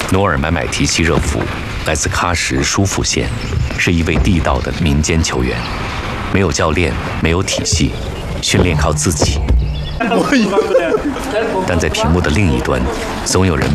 努尔买买提希热夫来自喀什舒富县，是一位地道的民间球员，没有教练，没有体系，训练靠自己。但在屏幕的另一端，总有人